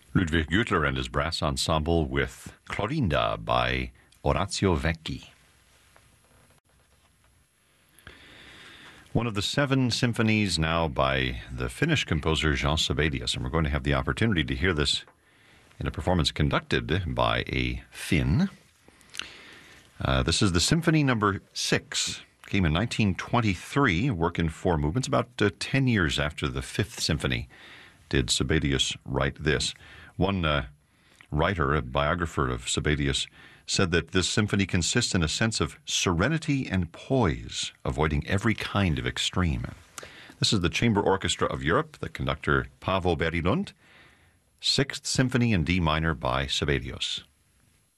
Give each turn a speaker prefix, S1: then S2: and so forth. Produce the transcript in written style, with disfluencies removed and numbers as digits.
S1: Ludwig Güttler and his brass ensemble with Clorinda by Orazio Vecchi. One of the 7 symphonies now by the Finnish composer Jean Sibelius, and we're going to have the opportunity to hear this in a performance conducted by a Finn. This is the Symphony Number 6. Came in 1923, work in 4 movements. About 10 years after the 5th Symphony did Sibelius write this. One writer, a biographer of Sibelius, said that this symphony consists in a sense of serenity and poise, avoiding every kind of extreme. This is the Chamber Orchestra of Europe, the conductor Paavo Berilund, 6th Symphony in D minor by Sibelius.